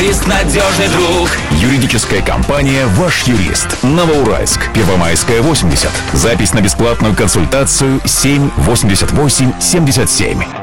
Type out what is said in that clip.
Юрист, надежный друг. Юридическая компания «Ваш юрист». Новоуральск. Первомайская, 80. Запись на бесплатную консультацию 7 88 77.